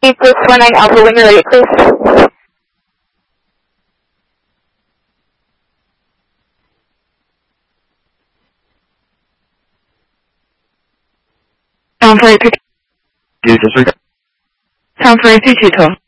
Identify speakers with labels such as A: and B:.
A: Group 19 Alpha, when you're ready, please. Time for 3 Time for 3 系统。